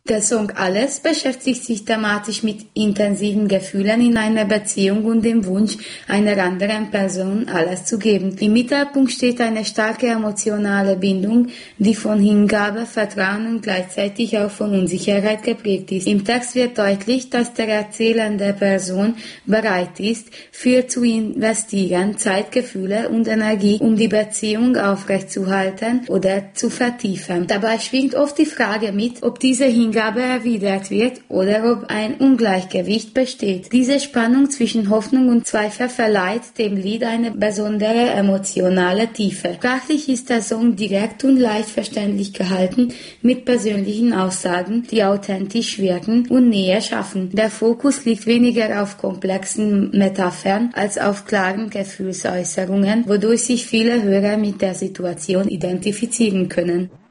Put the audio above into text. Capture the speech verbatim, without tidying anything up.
Der Song Alles beschäftigt sich thematisch mit intensiven Gefühlen in einer Beziehung und dem Wunsch, einer anderen Person alles zu geben. Im Mittelpunkt steht eine starke emotionale Bindung, die von Hingabe, Vertrauen und gleichzeitig auch von Unsicherheit geprägt ist. Im Text wird deutlich, dass der erzählende Person bereit ist, viel zu investieren, Zeit, Gefühle und Energie, um die Beziehung aufrechtzuerhalten oder zu vertiefen. Dabei schwingt oft die Frage mit, ob diese Hingabe erwidert wird oder ob ein Ungleichgewicht besteht. Diese Spannung zwischen Hoffnung und Zweifel verleiht dem Lied eine besondere emotionale Tiefe. Sprachlich ist der Song direkt und leicht verständlich gehalten, mit persönlichen Aussagen, die authentisch wirken und Nähe schaffen. Der Fokus liegt weniger auf komplexen Metaphern als auf klaren Gefühlsäußerungen, wodurch sich viele Hörer mit der Situation identifizieren können.